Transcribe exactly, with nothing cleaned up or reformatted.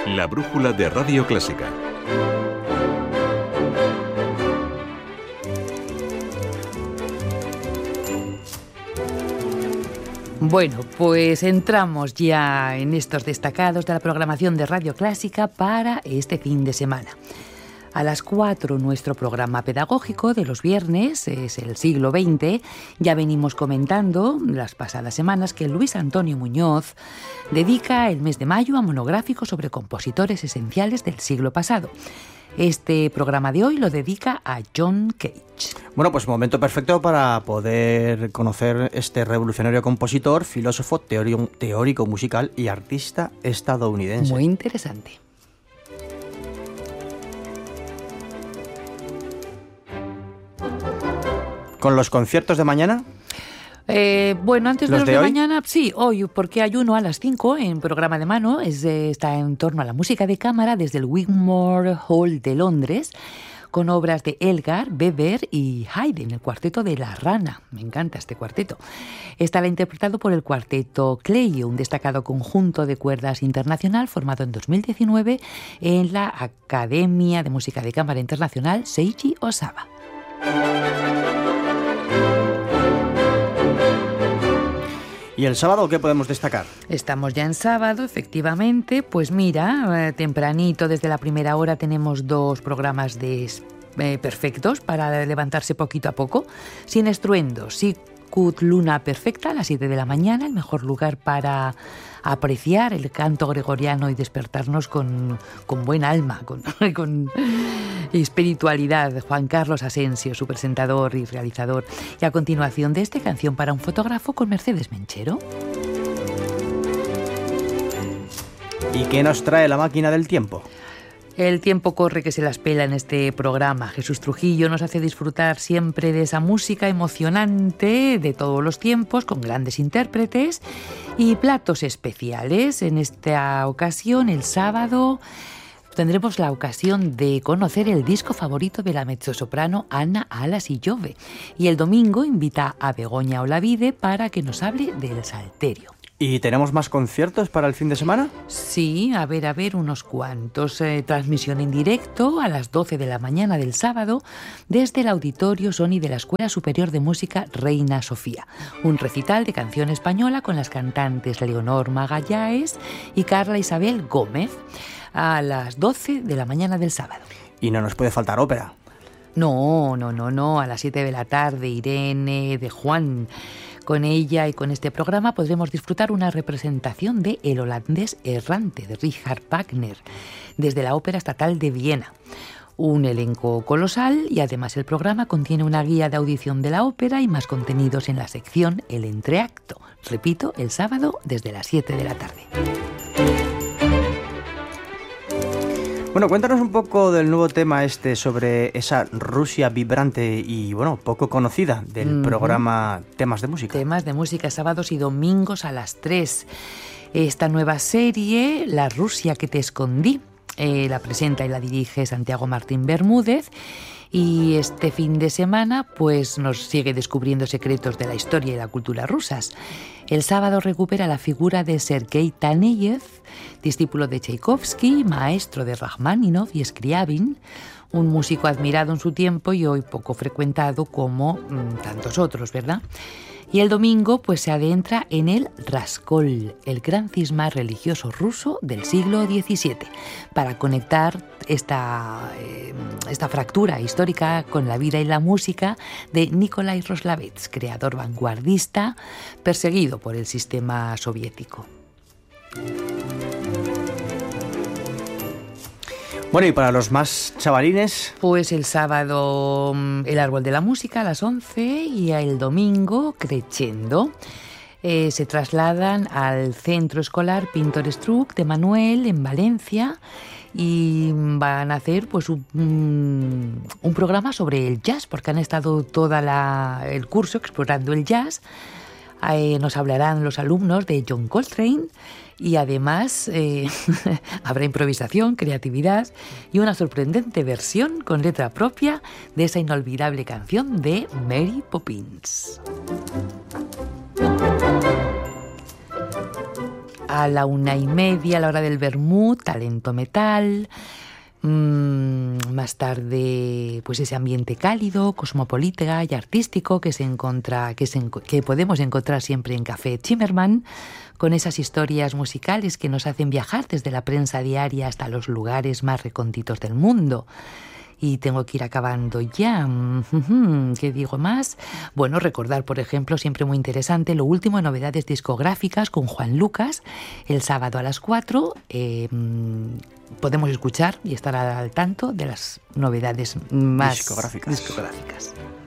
La brújula de Radio Clásica. Bueno, pues entramos ya en estos destacados de la programación de Radio Clásica para este fin de semana. A las cuatro, nuestro programa pedagógico de los viernes, es el siglo veinte. Ya venimos comentando las pasadas semanas que Luis Antonio Muñoz dedica el mes de mayo a monográficos sobre compositores esenciales del siglo pasado. Este programa de hoy lo dedica a John Cage. Bueno, pues momento perfecto para poder conocer este revolucionario compositor, filósofo, teórico, teórico musical y artista estadounidense. Muy interesante. ¿Con los conciertos de mañana? Eh, bueno, antes de ¿Los los de de hoy? mañana, sí, hoy, porque hay uno a las cinco en programa de mano, es, eh, está en torno a la música de cámara desde el Wigmore Hall de Londres, con obras de Elgar, Weber y Haydn, el cuarteto de La Rana. Me encanta este cuarteto. Estará interpretado por el cuarteto Cleio, un destacado conjunto de cuerdas internacional formado en dos mil diecinueve en la Academia de Música de Cámara Internacional Seiji Osawa. ¿Y el sábado qué podemos destacar? Estamos ya en sábado, efectivamente. Pues mira, eh, tempranito, desde la primera hora, tenemos dos programas de, eh, perfectos para levantarse poquito a poco. Sin estruendo, Sicut Luna Perfecta a las siete de la mañana, el mejor lugar para apreciar el canto gregoriano y despertarnos con, con buen alma, con, con espiritualidad. Juan Carlos Asensio, su presentador y realizador. Y a continuación de este, Canción para un fotógrafo con Mercedes Menchero. ¿Y qué nos trae la máquina del tiempo? El tiempo corre que se las pela en este programa. Jesús Trujillo nos hace disfrutar siempre de esa música emocionante de todos los tiempos, con grandes intérpretes y platos especiales. En esta ocasión, el sábado, tendremos la ocasión de conocer el disco favorito de la mezzosoprano Anna Alas y Jove. Y el domingo invita a Begoña Olavide para que nos hable del salterio. ¿Y tenemos más conciertos para el fin de semana? Sí, a ver, a ver, unos cuantos. Eh, transmisión en directo a las doce de la mañana del sábado desde el Auditorio Sony de la Escuela Superior de Música Reina Sofía. Un recital de canción española con las cantantes Leonor Magallanes y Carla Isabel Gómez a las doce de la mañana del sábado. Y no nos puede faltar ópera. No, no, no, no. A las siete de la tarde, Irene de Juan. Con ella y con este programa podremos disfrutar una representación de El holandés errante de Richard Wagner desde la Ópera Estatal de Viena. Un elenco colosal y además el programa contiene una guía de audición de la ópera y más contenidos en la sección El Entreacto. Repito, el sábado desde las siete de la tarde. Bueno, cuéntanos un poco del nuevo tema este sobre esa Rusia vibrante y, bueno, poco conocida del uh-huh. programa Temas de Música. Temas de Música, sábados y domingos a las tres. Esta nueva serie, La Rusia que te escondí, eh, la presenta y la dirige Santiago Martín Bermúdez. Y este fin de semana pues nos sigue descubriendo secretos de la historia y la cultura rusas. El sábado recupera la figura de Sergei Taneyev, discípulo de Tchaikovsky, maestro de Rachmaninoff y Scriabin, un músico admirado en su tiempo y hoy poco frecuentado como mmm, tantos otros, ¿verdad? Y el domingo pues se adentra en el Raskol, el gran cisma religioso ruso del siglo diecisiete, para conectar esta, eh, esta fractura histórica con la vida y la música de Nikolai Roslavets, creador vanguardista perseguido por el sistema soviético. Bueno, y para los más chavalines... Pues el sábado El Árbol de la Música a las once y el domingo Crescendo. Eh, se trasladan al Centro Escolar Pintor Struck de Manuel en Valencia y van a hacer pues un, un programa sobre el jazz, porque han estado todo el curso explorando el jazz. Eh, nos hablarán los alumnos de John Coltrane y además eh, habrá improvisación, creatividad y una sorprendente versión con letra propia de esa inolvidable canción de Mary Poppins. A la una y media, a la hora del vermut, talento metal. Mm, más tarde, pues ese ambiente cálido, cosmopolita y artístico que se encuentra, que, se, que podemos encontrar siempre en Café Zimmermann, con esas historias musicales que nos hacen viajar desde la prensa diaria hasta los lugares más recónditos del mundo. Y tengo que ir acabando ya. ¿Qué digo más? Bueno, recordar, por ejemplo, siempre muy interesante, lo último en novedades discográficas con Juan Lucas, el sábado a las cuatro. Eh, podemos escuchar y estar al tanto de las novedades más discográficas. discográficas.